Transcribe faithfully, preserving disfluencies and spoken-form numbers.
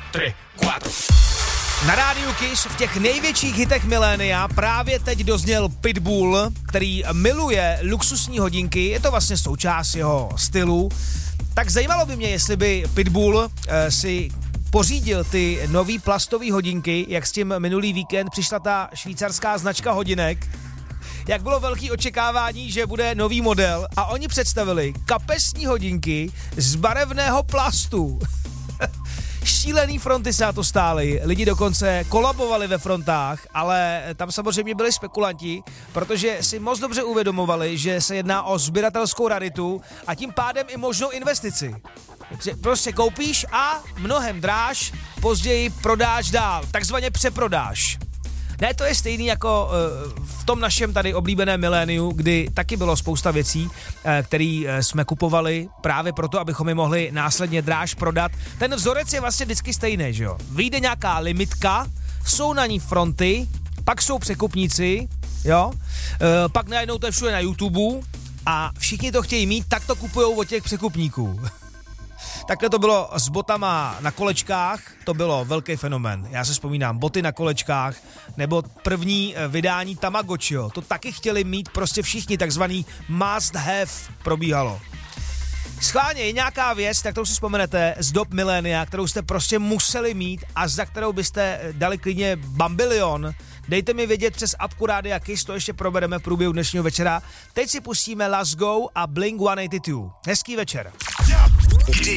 tři, čtyři. Na rádiu Kiss v těch největších hitech milénia právě teď dozněl Pitbull, který miluje luxusní hodinky, je to vlastně součást jeho stylu. Tak zajímalo by mě, jestli by Pitbull eh, si pořídil ty nový plastový hodinky, jak s tím minulý víkend přišla ta švýcarská značka hodinek. Jak bylo velký očekávání, že bude nový model a oni představili kapesní hodinky z barevného plastu. Šílený fronty se na to stály, lidi dokonce kolabovali ve frontách, ale tam samozřejmě byli spekulanti, protože si moc dobře uvědomovali, že se jedná o sběratelskou raritu a tím pádem i možnou investici. Prostě koupíš a mnohem dráž, později prodáš dál, takzvaně přeprodáš. Ne, to je stejný jako uh, v tom našem tady oblíbeném miléniu, kdy taky bylo spousta věcí, uh, které uh, jsme kupovali právě proto, abychom je mohli následně dráž prodat. Ten vzorec je vlastně vždycky stejný, že jo? Vyjde nějaká limitka, jsou na ní fronty, pak jsou překupníci, jo? Uh, pak najednou to je všude na YouTube a všichni to chtějí mít, tak to kupujou od těch překupníků. Takhle to bylo s botama na kolečkách, to bylo velký fenomén. Já se vzpomínám, boty na kolečkách, nebo první vydání Tamagotchiho, to taky chtěli mít prostě všichni, takzvaný must have probíhalo. Schválně je nějaká věc, tak kterou si vzpomenete z dob milénia, kterou jste prostě museli mít a za kterou byste dali klidně bambilion. Dejte mi vědět přes apku Rádia Kiss, to ještě probereme v průběhu dnešního večera. Teď si pustíme Let's Go a Blink sto osmdesát dva. Hezký večer. Když